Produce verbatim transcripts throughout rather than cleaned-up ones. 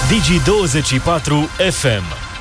Digi douăzeci și patru F M.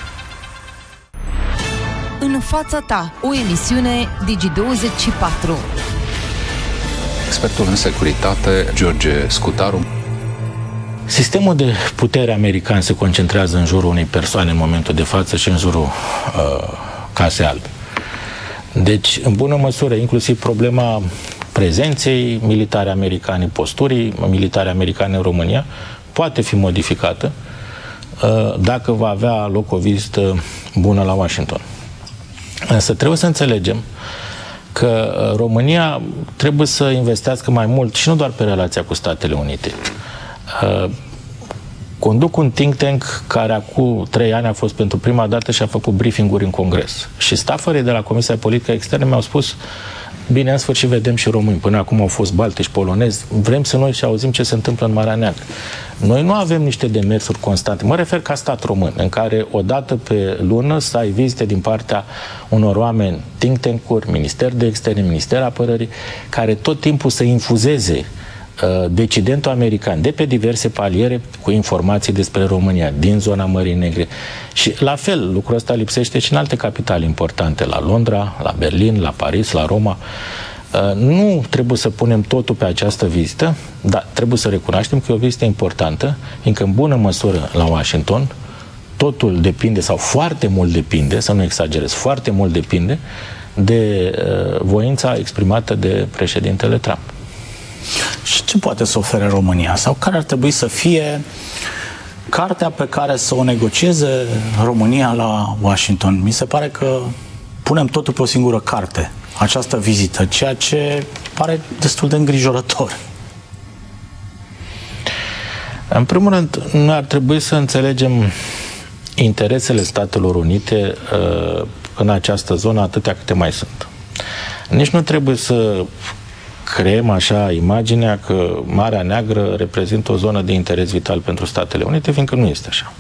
În fața ta, o emisiune Digi douăzeci și patru. Expertul în securitate, George Scutaru. Sistemul de putere american se concentrează în jurul unei persoane în momentul de față și în jurul uh, Casei Albe. Deci, în bună măsură, inclusiv problema prezenței militare americane, posturii militare americane în România, poate fi modificată uh, dacă va avea loc o vizită bună la Washington. Însă trebuie să înțelegem că România trebuie să investească mai mult și nu doar pe relația cu Statele Unite. Uh, conduc un think tank care acum trei ani a fost pentru prima dată și a făcut briefing-uri în Congres. Și stafării de la Comisia Politică Externă mi-au spus: bine, în sfârșit vedem și români. Până acum au fost baltici, polonezi. Vrem să noi și auzim ce se întâmplă în Marea Neagră. Noi nu avem niște demersuri constante. Mă refer ca stat român, în care o dată pe lună să ai vizite din partea unor oameni, think tank-uri, Minister de Externe, Minister Apărării, care tot timpul să infuzeze uh, decidentul american de pe diverse paliere cu informații despre România, din zona Mării Negre. Și la fel, lucrul ăsta lipsește și în alte capitale importante, la Londra, la Berlin, la Paris, la Roma. Nu trebuie să punem totul pe această vizită, dar trebuie să recunoaștem că e o vizită importantă, fiindcă în bună măsură la Washington totul depinde, sau foarte mult depinde, să nu exagerez, foarte mult depinde de uh, voința exprimată de președintele Trump. Și ce poate să ofere România? Sau care ar trebui să fie cartea pe care să o negocieze România la Washington? Mi se pare că punem totul pe o singură carte, această vizită, ceea ce pare destul de îngrijorător. În primul rând, noi ar trebui să înțelegem interesele Statelor Unite uh, în această zonă, atâtea câte mai sunt. Nici nu trebuie să creăm așa imaginea că Marea Neagră reprezintă o zonă de interes vital pentru Statele Unite, fiindcă nu este așa.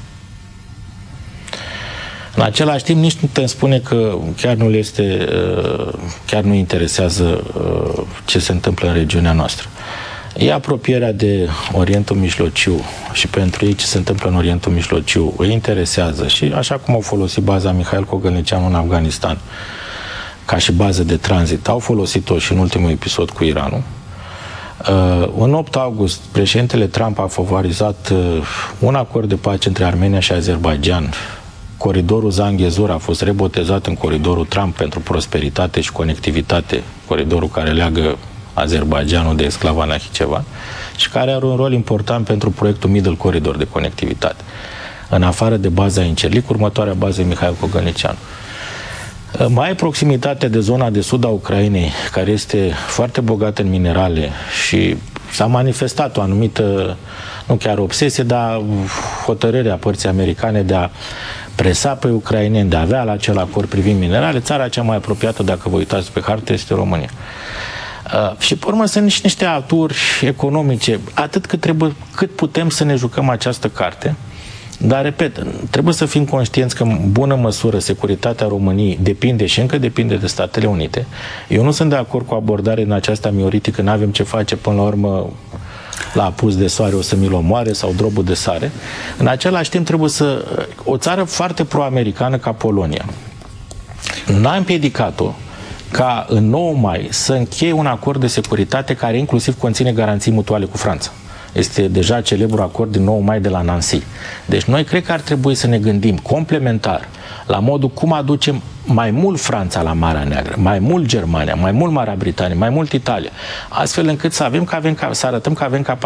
În același timp, nici nu putem spune că chiar nu este, chiar nu interesează ce se întâmplă în regiunea noastră. E apropierea de Orientul Mijlociu și pentru ei ce se întâmplă în Orientul Mijlociu îi interesează și așa cum au folosit baza Mihail Cogălnicianu în Afganistan ca și bază de tranzit, au folosit-o și în ultimul episod cu Iranul. În opt august, președintele Trump a favorizat un acord de pace între Armenia și Azerbaidjan. Coridorul Zanghezur a fost rebotezat în coridorul Trump pentru prosperitate și conectivitate, coridorul care leagă Azerbaidjanul de exclava Nahicevan și care are un rol important pentru proiectul Middle Corridor de conectivitate. În afară de baza Incirlic, următoarea bază e Mihail Cogălnicianu. Mai ai proximitatea de zona de sud a Ucrainei, care este foarte bogată în minerale și s-a manifestat o anumită, nu chiar obsesie, dar hotărârea părții americane de a presa pe ucraineni, de a avea la acel acord privind minerale. Țara cea mai apropiată, dacă vă uitați pe hartă, este România. Uh, și pe urmă sunt niște aturi economice, atât cât, trebuie, cât putem să ne jucăm această carte. Dar, repet, trebuie să fim conștienți că, în bună măsură, securitatea României depinde și încă depinde de Statele Unite. Eu nu sunt de acord cu abordarea în aceasta mioritică, nu avem ce face, până la urmă, la apus de soare o să mi-l omoare sau drobul de sare. În același timp, trebuie să... O țară foarte pro-americană ca Polonia n-a împiedicat-o ca în nouă mai să încheie un acord de securitate care inclusiv conține garanții mutuale cu Franța. Este deja celebrul acord din nouă mai de la Nancy. Deci noi cred că ar trebui să ne gândim complementar la modul cum aducem mai mult Franța la Marea Neagră, mai mult Germania, mai mult Marea Britanie, mai mult Italia, astfel încât să avem, că avem să arătăm că avem capacitatea